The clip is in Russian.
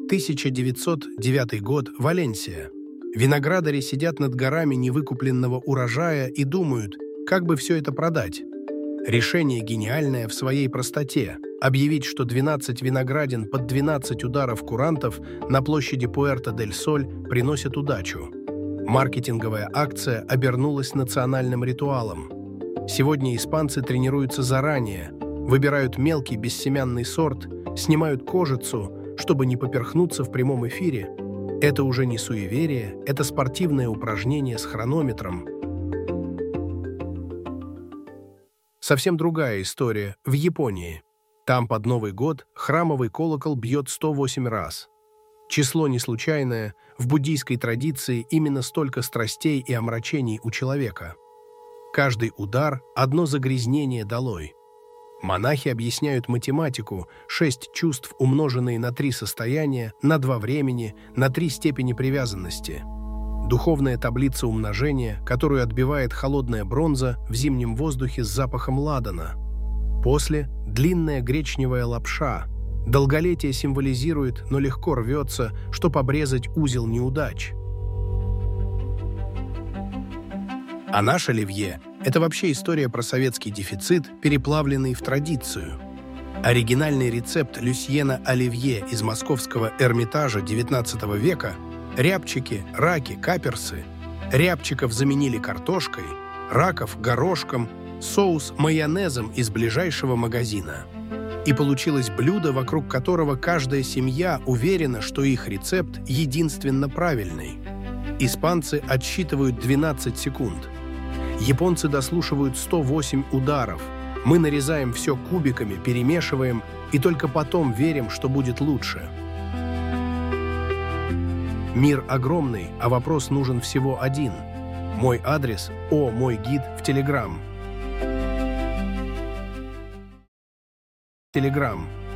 1909 год, Валенсия. Виноградари сидят над горами невыкупленного урожая и думают, как бы все это продать. Решение гениальное в своей простоте – объявить, что 12 виноградин под 12 ударов курантов на площади Пуэрто-дель-Соль приносят удачу. Маркетинговая акция обернулась национальным ритуалом. Сегодня испанцы тренируются заранее, выбирают мелкий бессемянный сорт, снимают кожицу, чтобы не поперхнуться в прямом эфире. Это уже не суеверие, это спортивное упражнение с хронометром. Совсем другая история в Японии. Там под Новый год храмовый колокол бьет 108 раз. Число не случайное, в буддийской традиции именно столько страстей и омрачений у человека. Каждый удар – одно загрязнение долой. Монахи объясняют математику, 6 чувств, умноженные на 3 состояния, на 2 времени, на 3 степени привязанности. Духовная таблица умножения, которую отбивает холодная бронза в зимнем воздухе с запахом ладана. После – длинная гречневая лапша. Долголетие символизирует, но легко рвется, чтоб обрезать узел неудач. А наш оливье – это вообще история про советский дефицит, переплавленный в традицию. Оригинальный рецепт Люсьена Оливье из московского Эрмитажа XIX века – рябчики, раки, каперсы. Рябчиков заменили картошкой, раков – горошком, соус – майонезом из ближайшего магазина. И получилось блюдо, вокруг которого каждая семья уверена, что их рецепт единственно правильный. Испанцы отсчитывают 12 секунд. Японцы дослушивают 108 ударов. Мы нарезаем все кубиками, перемешиваем и только потом верим, что будет лучше. Мир огромный, а вопрос нужен всего один. Мой адрес – мой гид в Telegram.